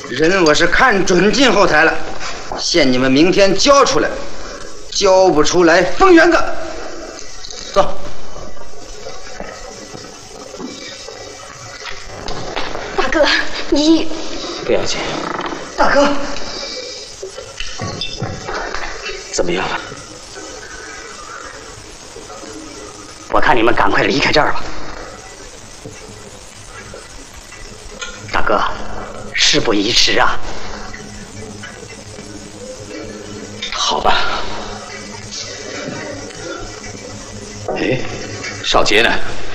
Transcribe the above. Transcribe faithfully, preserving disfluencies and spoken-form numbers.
人我是看准进后台了，限你们明天交出来，交不出来封园子。走。 大哥，你不要紧。 大哥， 怎么样了？我看你们赶快离开这儿吧。大哥，事不宜迟啊。 好吧。哎，少杰呢？